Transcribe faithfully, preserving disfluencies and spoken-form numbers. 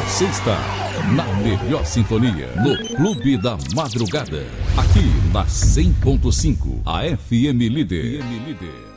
Você está na melhor sintonia, no Clube da Madrugada. Aqui na cem ponto cinco, a F M Líder. F M Líder.